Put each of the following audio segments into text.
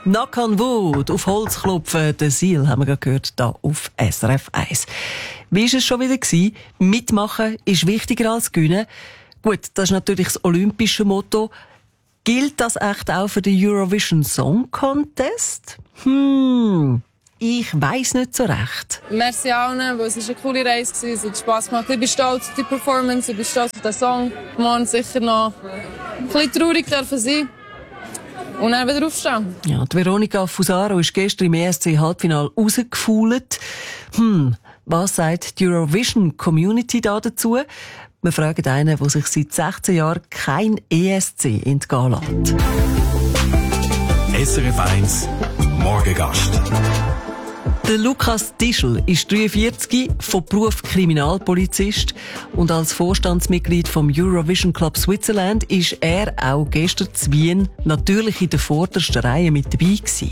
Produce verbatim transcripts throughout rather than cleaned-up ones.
Knock on Wood, auf Holz klopfen, der Seal haben wir gerade gehört, hier auf S R F eins. Wie war es schon wieder gewesen? Mitmachen ist wichtiger als gewinnen. Gut, das ist natürlich das olympische Motto. Gilt das echt auch für den Eurovision Song Contest? Hm, ich weiss nicht so recht. Merci allen, weil es eine coole Reise war, es hat Spass gemacht. Ich bin stolz auf die Performance, ich bin stolz auf den Song. Morgen sicher noch ein bisschen traurig dürfen sein. Und dann wieder aufstehen. Ja, die Veronika Fusaro ist gestern im E S C-Halbfinale rausgefault. Hm, was sagt die Eurovision-Community da dazu? Wir fragen einen, der sich seit sechzehn Jahren kein E S C entgehen lässt. S R F eins Morgengast. Der Lukas Tischl ist dreiundvierzig, von Beruf Kriminalpolizist, und als Vorstandsmitglied vom Eurovision Club Switzerland ist er auch gestern zu Wien natürlich in der vordersten Reihe mit dabei gewesen.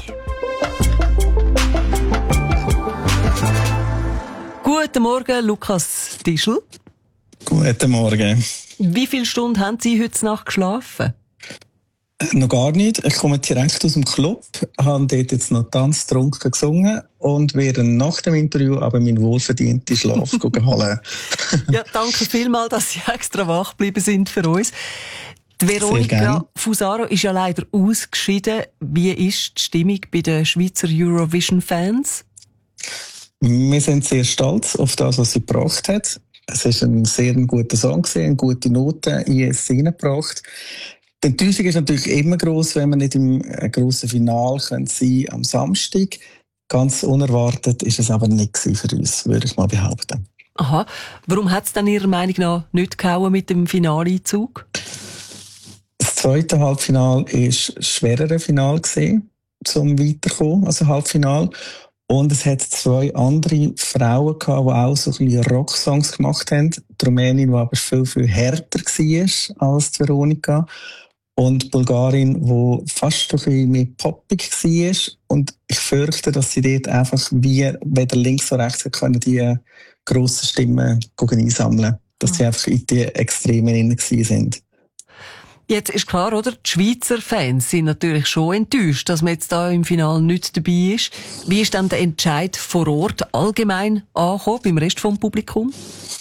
Guten Morgen, Lukas Tischl. Guten Morgen. Wie viele Stunden haben Sie heute Nacht geschlafen? Noch gar nicht. Ich komme direkt aus dem Club, habe dort jetzt noch Tanz trunken gesungen und werde nach dem Interview aber meinen wohlverdienten Schlaf holen. Ja, danke vielmals, dass Sie extra wach geblieben sind für uns. Die Veronika Fusaro ist ja leider ausgeschieden. Wie ist die Stimmung bei den Schweizer Eurovision-Fans? Wir sind sehr stolz auf das, was sie gebracht hat. Es ist ein sehr guter Song, eine gute Note in es hineingebracht. Die Enttäuschung ist natürlich immer gross, wenn man nicht im grossen Finale sein kann am Samstag. Ganz unerwartet ist es aber nicht für uns, würde ich mal behaupten. Aha. Warum hat es dann Ihrer Meinung nach nicht gehauen mit dem Finaleinzug? Das zweite Halbfinale war ein schwereres Finale gewesen, zum Weiterkommen, also Halbfinale. Und es hat zwei andere Frauen gehabt, die auch so ein bisschen Rocksongs gemacht haben. Die Rumänin, die aber viel, viel härter war als die Veronika. Und die Bulgarin, die fast ein bisschen mehr poppig war. Und ich fürchte, dass sie dort einfach wie weder links oder rechts können, die grossen Stimmen einsammeln. Dass sie einfach in die Extremen drin sind. Jetzt ist klar, oder? Die Schweizer Fans sind natürlich schon enttäuscht, dass man jetzt da im Finale nicht dabei ist. Wie ist dann der Entscheid vor Ort allgemein angekommen, beim Rest vom Publikum?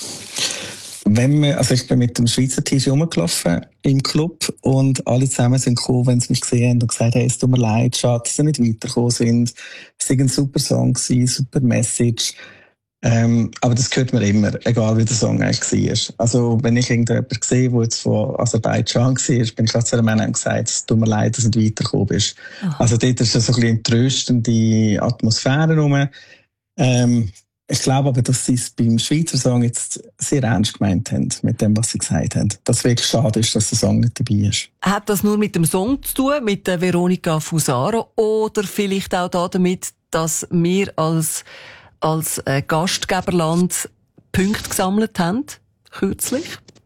Wenn wir, also ich bin mit dem Schweizer Tisch rumgelaufen im Club und alle zusammen sind gekommen, wenn sie mich gesehen haben und gesagt haben, es tut mir leid, schade, dass sie nicht weitergekommen sind. Es war ein super Song, super Message. Ähm, aber das hört man immer, egal wie der Song eigentlich war. Also wenn ich irgendjemanden sehe, der jetzt von Aserbaidschan war, bin ich gerade zu einem Mann und gesagt, es tut mir leid, dass du nicht weitergekommen bist. Aha. Also dort ist so ein bisschen eine tröstende Atmosphäre rum. Ähm, Ich glaube aber, dass sie es beim Schweizer Song jetzt sehr ernst gemeint haben, mit dem, was sie gesagt haben. Dass es wirklich schade ist, dass der Song nicht dabei ist. Hat das nur mit dem Song zu tun, mit der Veronika Fusaro, oder vielleicht auch damit, dass wir als, als äh, Gastgeberland Punkte gesammelt haben, kürzlich?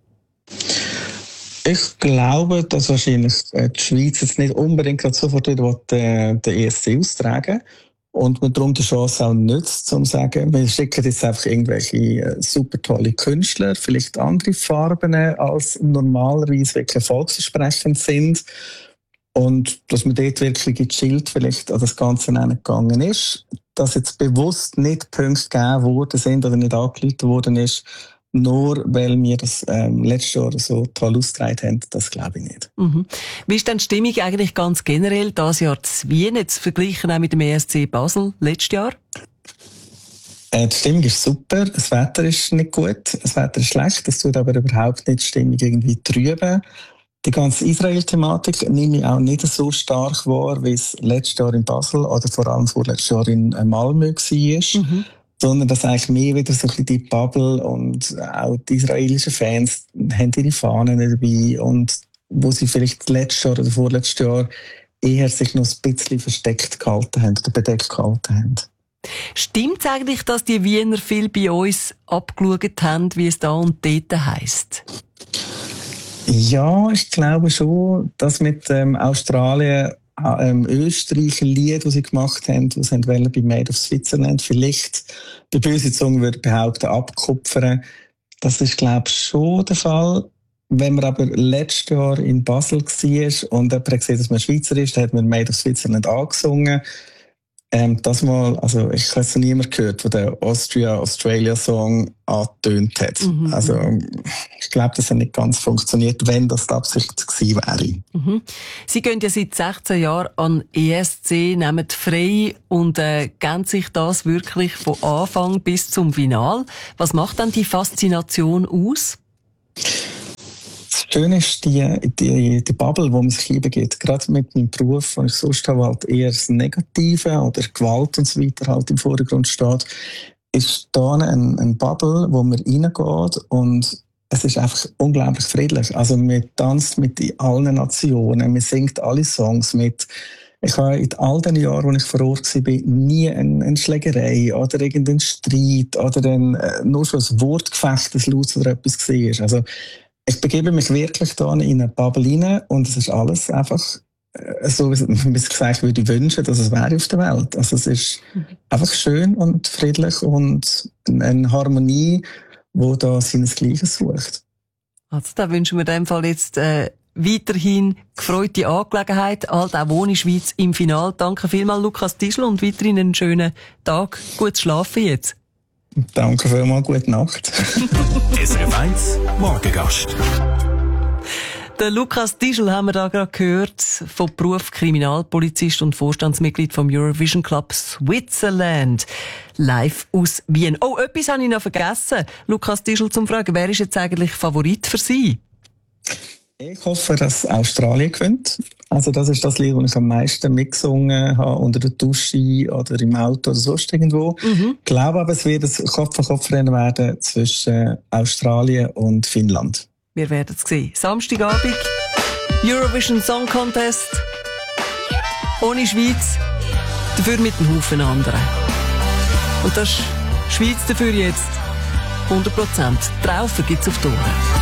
Ich glaube, dass wahrscheinlich die Schweiz jetzt nicht unbedingt sofort wieder den, den E S C austragen will. Und man darum die Chance auch nutzt, um zu sagen, wir schicken jetzt einfach irgendwelche super tolle Künstler, vielleicht andere Farben als normalerweise wirklich erfolgsversprechend sind. Und dass man dort wirklich gechillt vielleicht an das Ganze gegangen ist. Dass jetzt bewusst nicht Punkte gegeben worden sind oder nicht angeleitet worden ist, nur weil wir das ähm, letztes Jahr so toll ausgetragen haben, das glaube ich nicht. Mhm. Wie ist denn die Stimmung eigentlich ganz generell dieses Jahr zu Wien, jetzt verglichen auch mit dem E S C Basel letztes Jahr? Äh, die Stimmung ist super, das Wetter ist nicht gut, das Wetter ist schlecht, das tut aber überhaupt nicht die Stimmung irgendwie trüben. Die ganze Israel-Thematik nehme ich auch nicht so stark wahr, wie es letztes Jahr in Basel oder vor allem vorletztes Jahr in Malmö war. Mhm. Sondern dass eigentlich mehr wieder so ein bisschen die Bubble und auch die israelischen Fans haben ihre Fahnen dabei und wo sie vielleicht letztes Jahr oder vorletztes Jahr eher sich noch ein bisschen versteckt gehalten haben oder bedeckt gehalten haben. Stimmt es eigentlich, dass die Wiener viel bei uns abgeschaut haben, wie es da und dort heisst? Ja, ich glaube schon, dass mit ähm, Australien Ähm, Österreich ein Lied, das sie gemacht haben, das sie wollen bei Made of Switzerland vielleicht, bei böse Zungen würde ich behaupten, abkupfern. Das ist, glaube ich, schon der Fall. wenn man aber letztes Jahr in Basel war und jemand hat gesehen, dass man Schweizer ist, dann hat man «Made of Switzerland» angesungen. Ähm, das mal, also ich habe es noch niemand gehört, der den Austria-Australia-Song angetönt hat. Mhm. Also ich glaube, das hat nicht ganz funktioniert, wenn das die Absicht gewesen wäre. Mhm. Sie gehen ja seit sechzehn Jahren an E S C, nehmen frei und äh, geben sich das wirklich von Anfang bis zum Final. Was macht dann die Faszination aus? Das Schöne ist die, die, die Bubble, wo man sich hinbegibt. Gerade mit meinem Beruf, wo ich sonst habe, halt eher das Negative oder Gewalt und so weiter halt im Vordergrund steht, ist da ein, ein Bubble, wo man reingeht und es ist einfach unglaublich friedlich. Also man tanzt mit allen Nationen, man singt alle Songs mit. Ich habe in all den Jahren, als ich vor Ort war, nie eine, eine Schlägerei oder irgendeinen Streit oder ein, nur schon ein Wortgefecht, das laut oder etwas war. Also ich begebe mich wirklich da in eine Bubble rein und es ist alles einfach so, wie ich gesagt würde, wünschen, dass es wäre auf der Welt. Also es ist einfach schön und friedlich und eine Harmonie, die da seinesgleichen sucht. Also da wünschen wir in dem Fall jetzt äh, weiterhin gefreute Angelegenheit, halt auch ohne Schweiz im Finale. Danke vielmals, Lukas Tischl, und weiterhin einen schönen Tag. Gut schlafen jetzt. Danke vielmals, gute Nacht. S R F eins Morgengast. Der Lukas Tischl haben wir da gerade gehört, vom Beruf Kriminalpolizist und Vorstandsmitglied vom Eurovision Club Switzerland. Live aus Wien. Oh, etwas habe ich noch vergessen. Lukas Tischl, zum Fragen, wer ist jetzt eigentlich Favorit für Sie? Ich hoffe, dass Australien gewinnt. Also das ist das Lied, das ich am meisten mitgesungen habe, unter der Dusche oder im Auto oder sonst irgendwo. Mhm. Ich glaube aber, es wird ein Kopf-an-Kopf-Rennen werden zwischen Australien und Finnland. Wir werden es sehen. Samstagabend, Eurovision Song Contest. Ohne Schweiz, dafür mit einem Haufen anderen. Und das ist Schweiz dafür jetzt hundert Prozent. Traufen gibt's auf die Ohren.